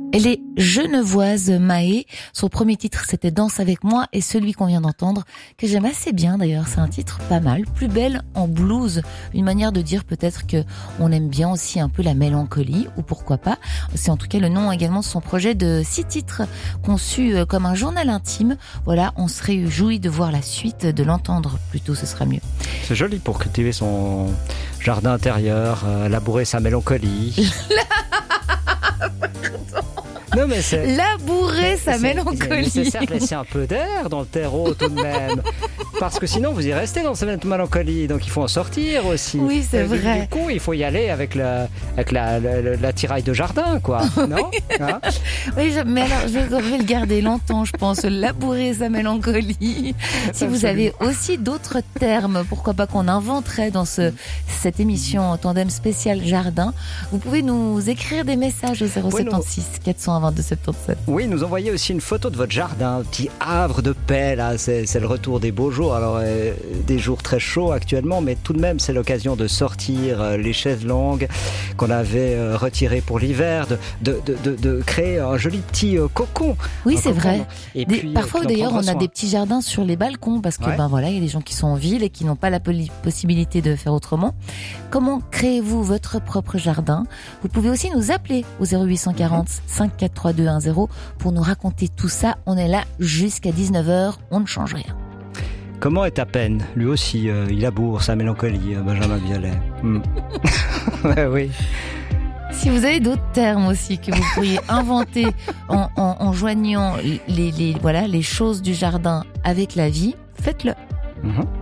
Elle est genevoise, Maë. Son premier titre, c'était Danse avec moi, et celui qu'on vient d'entendre, que j'aime assez bien d'ailleurs, c'est un titre pas mal. Plus belle en blues, une manière de dire peut-être que on aime bien aussi un peu la mélancolie, ou pourquoi pas. C'est en tout cas le nom également de son projet de 6 titres, conçu comme un journal intime. Voilà, on se réjouit de voir la suite, de l'entendre plutôt, ce sera mieux. C'est joli pour cultiver son jardin intérieur, labourer sa mélancolie. Non, mais c'est labourer sa mélancolie. C'est nécessaire de laisser un peu d'air dans le terreau tout de même. Parce que sinon vous y restez dans cette mélancolie. Donc il faut en sortir aussi. Oui, c'est vrai. Du coup, il faut y aller avec la tiraille de jardin, quoi. Non, hein? Oui, mais alors je vais le garder longtemps, je pense. Labourer sa mélancolie. Si vous avez aussi d'autres termes, pourquoi pas qu'on inventerait dans cette émission Tandem spécial jardin, vous pouvez nous écrire des messages au 076 422 77. Oui, nous envoyez aussi une photo de votre jardin, un petit havre de paix, là, c'est le retour des beaux jours. Alors, des jours très chauds actuellement, mais tout de même, c'est l'occasion de sortir les chaises longues qu'on avait retirées pour l'hiver, de créer un joli petit cocon. Oui, c'est vrai. Et puis, parfois, d'ailleurs, on a des petits jardins sur les balcons, parce que, voilà, il y a des gens qui sont en ville et qui n'ont pas la possibilité de faire autrement. Comment créez-vous votre propre jardin? Vous pouvez aussi nous appeler au 0840 543210 pour nous raconter tout ça. On est là jusqu'à 19h, on ne change rien. Comment est ta peine? Lui aussi, il laboure sa mélancolie, Benjamin Biolay. Ouais, oui. Si vous avez d'autres termes aussi que vous pourriez inventer en joignant les choses du jardin avec la vie, faites-le.